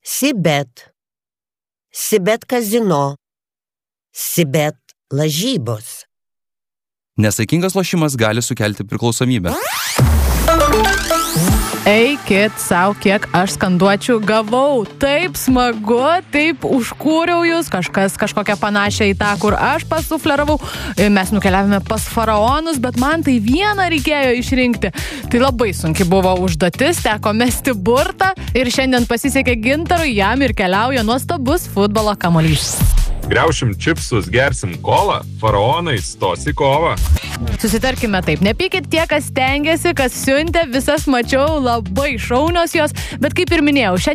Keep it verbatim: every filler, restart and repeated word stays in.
Sibet, Sibet kazino, Sibet lažybos. Nesaikingas lošimas gali sukelti priklausomybę. Eikit sau, kiek aš skanduočių gavau. Taip smagu, taip užkūriau jūs, kažkas kažkokią panašią į tą, kur aš pasufleravau. Mes nukeliavome pas faraonus, bet man tai vieną reikėjo išrinkti. Tai labai sunki buvo užduotis, teko mesti burtą ir šiandien pasisekė Gintarui, jam ir keliauja nuostabus futbolo kamuolys. Griaušim čipsus, gersim kolą, faraonai stos į kovą. Susitarkime taip, nepykit tie, kas stengiasi, kas siuntė, visas mačiau, labai šaunios jos, bet kaip ir minėjau, šiandien